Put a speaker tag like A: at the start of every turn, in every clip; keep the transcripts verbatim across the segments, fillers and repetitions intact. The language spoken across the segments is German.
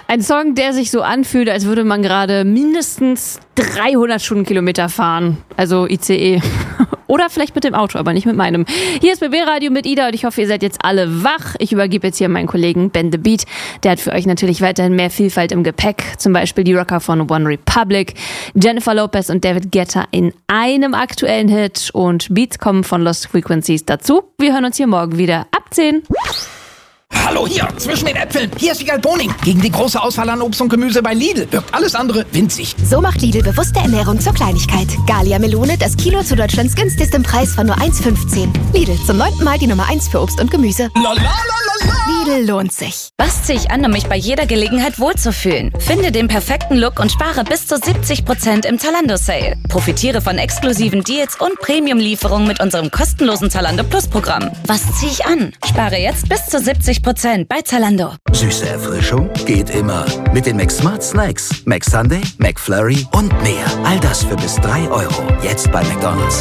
A: Ein Song, der sich so anfühlt, als würde man gerade mindestens dreihundert Stundenkilometer fahren. Also I C E. Oder vielleicht mit dem Auto, aber nicht mit meinem. Hier ist B B Radio mit Ida und ich hoffe, ihr seid jetzt alle wach. Ich übergebe jetzt hier meinen Kollegen Ben The Beat. Der hat für euch natürlich weiterhin mehr Vielfalt im Gepäck. Zum Beispiel die Rocker von One Republic, Jennifer Lopez und David Guetta in einem aktuellen Hit. Und Beats kommen von Lost Frequencies dazu. Wir hören uns hier morgen wieder ab zehn.
B: Hallo hier, zwischen den Äpfeln. Hier ist Wiegald Boning. Gegen die große Auswahl an Obst und Gemüse bei Lidl wirkt alles andere winzig.
C: So macht Lidl bewusste Ernährung zur Kleinigkeit. Gallia Melone, das Kilo zu Deutschlands günstigstem Preis von nur eins fünfzehn. Lidl, zum neunten Mal die Nummer eins für Obst und Gemüse.
B: Lalalala.
C: Lidl lohnt sich.
D: Was ziehe ich an, um mich bei jeder Gelegenheit wohlzufühlen? Finde den perfekten Look und spare bis zu siebzig Prozent im Zalando-Sale. Profitiere von exklusiven Deals und Premium-Lieferungen mit unserem kostenlosen Zalando Plus-Programm. Was ziehe ich an? Spare jetzt bis zu siebzig Prozent bei Zalando.
E: Süße Erfrischung geht immer. Mit den McSmart Snacks. McSunday, McFlurry und mehr. All das für bis drei Euro. Jetzt bei McDonald's.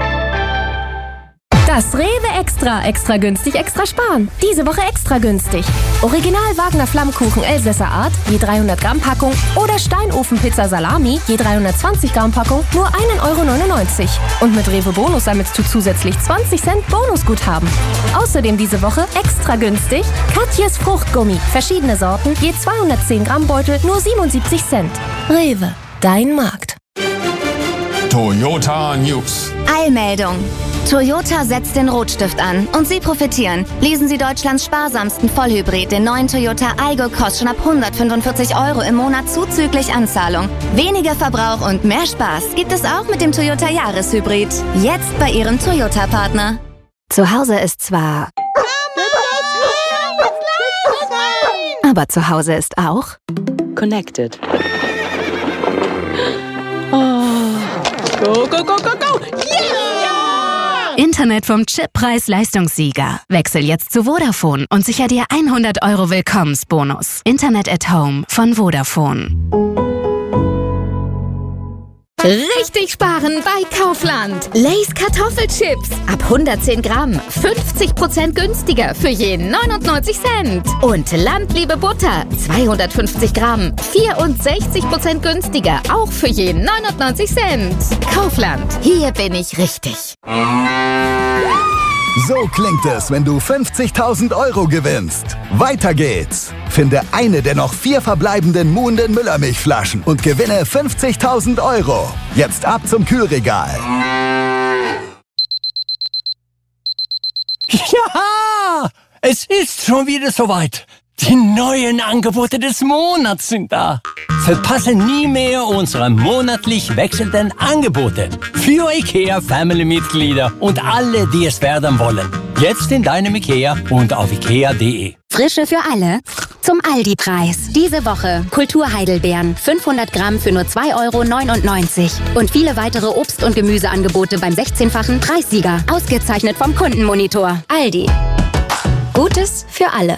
F: Das Rewe Extra. Extra günstig, extra sparen. Diese Woche extra günstig. Original Wagner Flammkuchen Elsässer Art, je dreihundert Gramm Packung oder Steinofenpizza Salami, je dreihundertzwanzig Gramm Packung, nur ein Euro neunundneunzig. Und mit Rewe Bonus sammelst du zusätzlich zwanzig Cent Bonusguthaben. Außerdem diese Woche extra günstig Katjes Fruchtgummi. Verschiedene Sorten, je zweihundertzehn Gramm Beutel, nur siebenundsiebzig Cent. Rewe, dein Markt.
G: Toyota News.
H: Eilmeldung. Toyota setzt den Rotstift an und Sie profitieren. Lesen Sie Deutschlands sparsamsten Vollhybrid, den neuen Toyota Aygo, kostet schon ab hundertfünfundvierzig Euro im Monat zuzüglich Anzahlung. Weniger Verbrauch und mehr Spaß gibt es auch mit dem Toyota Jahreshybrid. Jetzt bei Ihrem Toyota-Partner.
C: Zu Hause ist zwar... Aber zu Hause ist auch...
I: Connected. Oh. Go, go, go, go, go! Yeah!
C: Internet vom Chip Preis-Leistungssieger. Wechsel jetzt zu Vodafone und sicher dir hundert Euro Willkommensbonus. Internet at Home von Vodafone.
F: Richtig sparen bei Kaufland. Lay's Kartoffelchips. Ab hundertzehn Gramm. fünfzig Prozent günstiger für je neunundneunzig Cent. Und Landliebe Butter. zweihundertfünfzig Gramm. vierundsechzig Prozent günstiger. Auch für je neunundneunzig Cent. Kaufland. Hier bin ich richtig.
J: So klingt es, wenn du fünfzigtausend Euro gewinnst. Weiter geht's. Finde eine der noch vier verbleibenden Muhnden Müllermilchflaschen und gewinne fünfzigtausend Euro. Jetzt ab zum Kühlregal.
K: Ja, es ist schon wieder soweit. Die neuen Angebote des Monats sind da. Verpasse nie mehr unsere monatlich wechselnden Angebote für IKEA Family-Mitglieder und alle, die es werden wollen. Jetzt in deinem IKEA und auf ikea punkt de.
L: Frische für alle zum Aldi-Preis. Diese Woche Kulturheidelbeeren, fünfhundert Gramm für nur zwei Euro neunundneunzig. Und viele weitere Obst- und Gemüseangebote beim sechzehnfachen Preissieger. Ausgezeichnet vom Kundenmonitor. Aldi. Gutes für alle.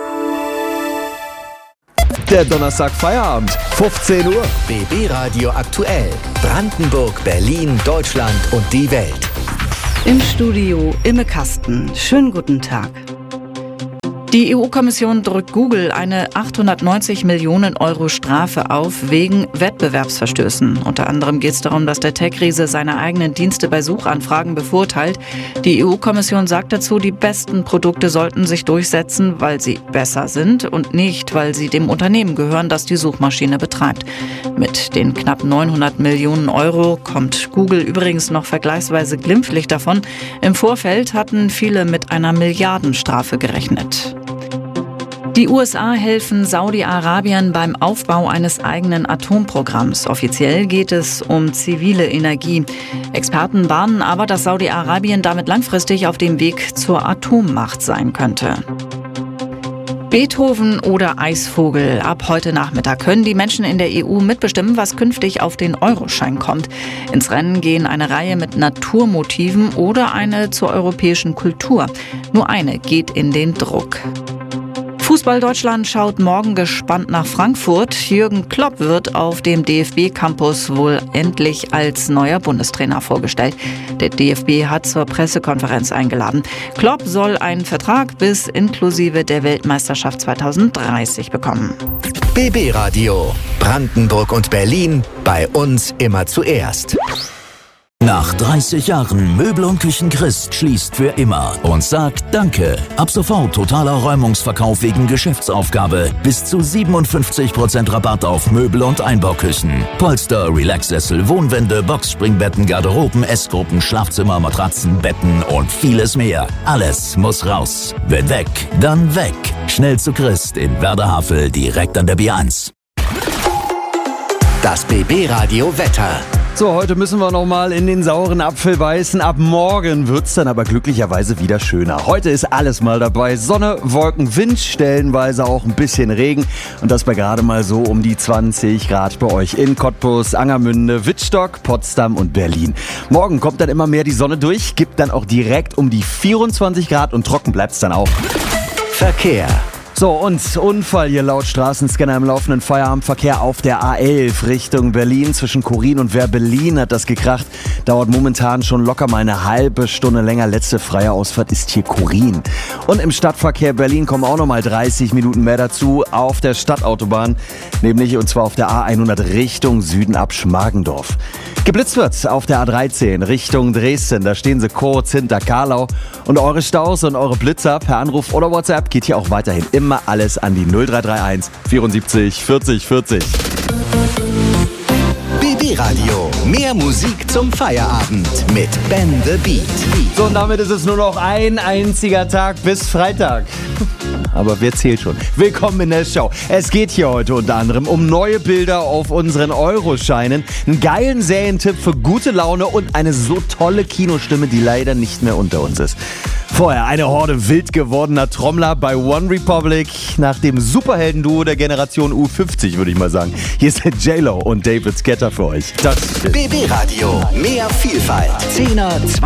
M: Der Donnerstag Feierabend, fünfzehn Uhr.
E: B B Radio aktuell. Brandenburg, Berlin, Deutschland und die Welt.
N: Im Studio Imme Kasten. Schönen guten Tag. Die E U-Kommission drückt Google eine achthundertneunzig Millionen Euro Strafe auf wegen Wettbewerbsverstößen. Unter anderem geht es darum, dass der Tech-Riese seine eigenen Dienste bei Suchanfragen bevorteilt. Die E U-Kommission sagt dazu, die besten Produkte sollten sich durchsetzen, weil sie besser sind und nicht, weil sie dem Unternehmen gehören, das die Suchmaschine betreibt. Mit den knapp neunhundert Millionen Euro kommt Google übrigens noch vergleichsweise glimpflich davon. Im Vorfeld hatten viele mit einer Milliardenstrafe gerechnet. Die U S A helfen Saudi-Arabien beim Aufbau eines eigenen Atomprogramms. Offiziell geht es um zivile Energie. Experten warnen aber, dass Saudi-Arabien damit langfristig auf dem Weg zur Atommacht sein könnte. Beethoven oder Eisvogel. Ab heute Nachmittag können die Menschen in der E U mitbestimmen, was künftig auf den Euroschein kommt. Ins Rennen gehen eine Reihe mit Naturmotiven oder eine zur europäischen Kultur. Nur eine geht in den Druck. Fußball Deutschland schaut morgen gespannt nach Frankfurt. Jürgen Klopp wird auf dem D F B-Campus wohl endlich als neuer Bundestrainer vorgestellt. Der D F B hat zur Pressekonferenz eingeladen. Klopp soll einen Vertrag bis inklusive der Weltmeisterschaft zweitausenddreißig bekommen.
E: B B Radio. Brandenburg und Berlin, bei uns immer zuerst. Nach dreißig Jahren Möbel und Küchen Christ schließt für immer und sagt Danke. Ab sofort totaler Räumungsverkauf wegen Geschäftsaufgabe. Bis zu siebenundfünfzig Prozent Rabatt auf Möbel und Einbauküchen. Polster, Relaxsessel, Wohnwände, Boxspringbetten, Garderoben, Essgruppen, Schlafzimmer, Matratzen, Betten und vieles mehr. Alles muss raus. Wenn weg, dann weg. Schnell zu Christ in Werder-Havel, direkt an der B eins. Das B B Radio Wetter.
G: So, heute müssen wir noch mal in den sauren Apfel beißen. Ab morgen wird's dann aber glücklicherweise wieder schöner. Heute ist alles mal dabei. Sonne, Wolken, Wind, stellenweise auch ein bisschen Regen. Und das bei gerade mal so um die zwanzig Grad bei euch in Cottbus, Angermünde, Wittstock, Potsdam und Berlin. Morgen kommt dann immer mehr die Sonne durch, gibt dann auch direkt um die vierundzwanzig Grad und trocken bleibt's dann auch.
E: Verkehr.
G: So, und Unfall hier laut Straßenscanner im laufenden Feierabendverkehr auf der A elf Richtung Berlin. Zwischen Chorin und Wehr-Berlin hat das gekracht. Dauert momentan schon locker mal eine halbe Stunde länger. Letzte freie Ausfahrt ist hier Chorin. Und im Stadtverkehr Berlin kommen auch nochmal dreißig Minuten mehr dazu auf der Stadtautobahn. Nämlich, und zwar auf der A hundert Richtung Süden ab Schmargendorf. Geblitzt wird auf der A dreizehn Richtung Dresden. Da stehen sie kurz hinter Karlau. Und eure Staus und eure Blitzer per Anruf oder WhatsApp geht hier auch weiterhin immer alles an die null drei drei eins vierundsiebzig vierzig vierzig.
E: B B Radio. Mehr Musik zum Feierabend mit Ben the Beat.
G: So, und damit ist es nur noch ein einziger Tag bis Freitag. Aber wer zählt schon? Willkommen in der Show. Es geht hier heute unter anderem um neue Bilder auf unseren Euroscheinen, einen geilen Serientipp für gute Laune und eine so tolle Kinostimme, die leider nicht mehr unter uns ist. Vorher eine Horde wild gewordener Trommler bei One Republic nach dem Superhelden-Duo der Generation U fünfzig, würde ich mal sagen. Hier ist J-Lo und David Guetta für euch. Das
E: B B Radio. Mehr Vielfalt. Zehner,